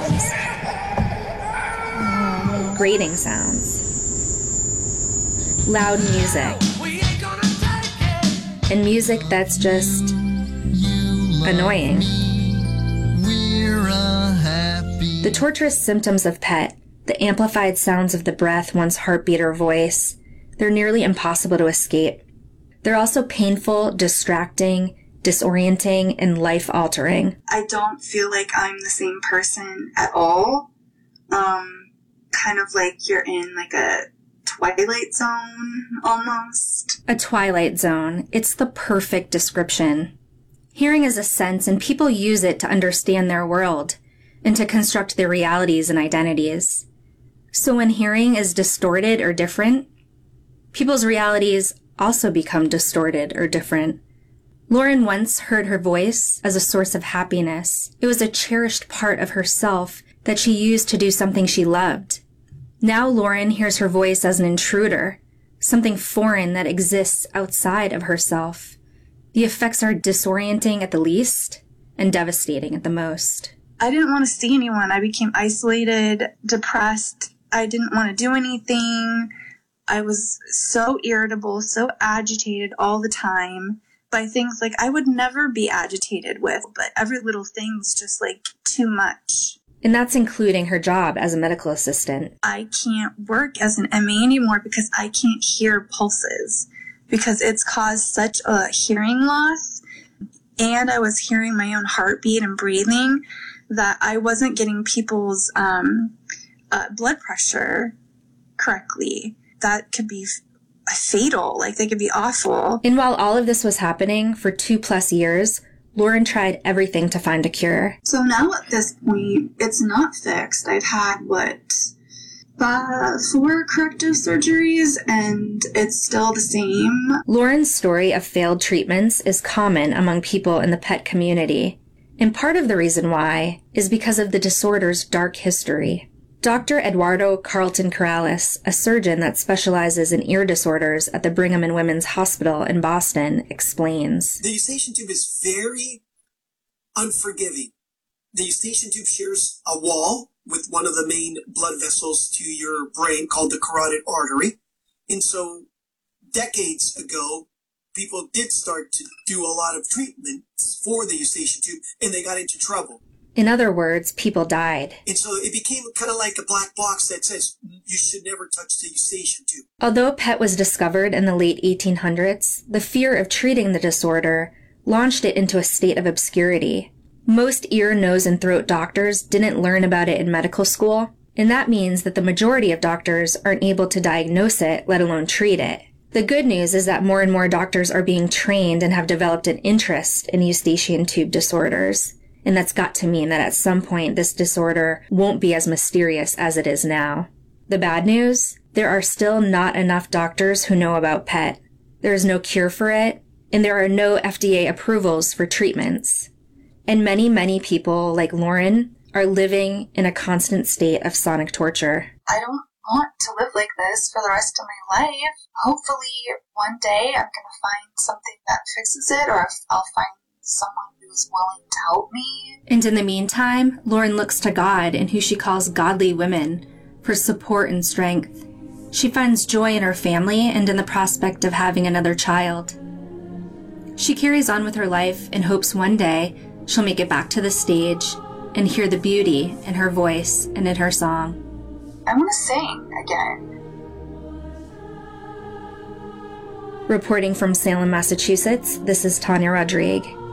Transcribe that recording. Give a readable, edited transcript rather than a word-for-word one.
sounds, grating sounds, loud music, and music that's just annoying. The torturous symptoms of PET, the amplified sounds of the breath, one's heartbeat or voice, they're nearly impossible to escape. They're also painful, distracting, disorienting, and life-altering. I don't feel like I'm the same person at all. Kind of like you're in like a twilight zone, almost. A twilight zone. It's the perfect description. Hearing is a sense, and people use it to understand their world and to construct their realities and identities. So when hearing is distorted or different, people's realities also become distorted or different. Lauren once heard her voice as a source of happiness. It was a cherished part of herself that she used to do something she loved. Now Lauren hears her voice as an intruder, something foreign that exists outside of herself. The effects are disorienting at the least and devastating at the most. I didn't want to see anyone. I became isolated, depressed. I didn't want to do anything. I was so irritable, so agitated all the time by things like I would never be agitated with, but every little thing was just like too much. And that's including her job as a medical assistant. I can't work as an MA anymore because I can't hear pulses because it's caused such a hearing loss. And I was hearing my own heartbeat and breathing that I wasn't getting people's blood pressure correctly. That could be fatal. Like, they could be awful. And while all of this was happening for 2+ years, Lauren tried everything to find a cure. So now at this point, it's not fixed. I've had, 4 corrective surgeries, and it's still the same. Lauren's story of failed treatments is common among people in the PET community. And part of the reason why is because of the disorder's dark history. Dr. Eduardo Carlton Corrales, a surgeon that specializes in ear disorders at the Brigham and Women's Hospital in Boston, explains. The eustachian tube is very unforgiving. The eustachian tube shares a wall with one of the main blood vessels to your brain called the carotid artery. And so decades ago, people did start to do a lot of treatments for the eustachian tube, and they got into trouble. In other words, people died. And so it became kind of like a black box that says you should never touch the eustachian tube. Although PET was discovered in the late 1800s, the fear of treating the disorder launched it into a state of obscurity. Most ear, nose, and throat doctors didn't learn about it in medical school, and that means that the majority of doctors aren't able to diagnose it, let alone treat it. The good news is that more and more doctors are being trained and have developed an interest in eustachian tube disorders. And that's got to mean that at some point this disorder won't be as mysterious as it is now. The bad news? There are still not enough doctors who know about PET. There is no cure for it, and there are no FDA approvals for treatments. And many, many people, like Lauren, are living in a constant state of sonic torture. I don't want to live like this for the rest of my life. Hopefully one day I'm going to find something that fixes it, or I'll find someone who's willing to help me. And in the meantime, Lauren looks to God and who she calls godly women for support and strength. She finds joy in her family and in the prospect of having another child. She carries on with her life and hopes one day she'll make it back to the stage and hear the beauty in her voice and in her song. I want to sing again. Reporting from Salem, Massachusetts, this is Tanya Rodrigue.